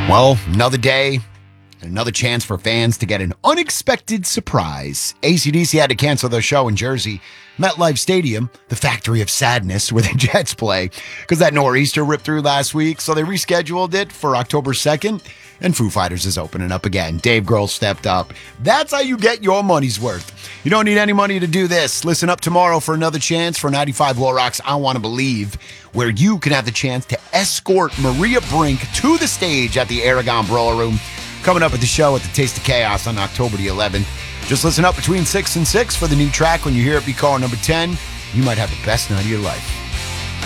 Well, another day, another chance for fans to get an unexpected surprise. AC/DC had to cancel their show in Jersey, MetLife Stadium, the factory of sadness where the Jets play, because that nor'easter ripped through last week, so they rescheduled it for October 2nd, and Foo Fighters is opening up again. Dave Grohl stepped up. That's how you get your money's worth. You don't need any money to do this. Listen up tomorrow for another chance for 95 War Rock's I Want to Believe, where you can have the chance to escort Maria Brink to the stage at the Aragon Brawler Room. Coming up at the show at the Taste of Chaos on October the 11th. Just listen up between 6 and 6 for the new track. When you hear it be caller number 10, you might have the best night of your life.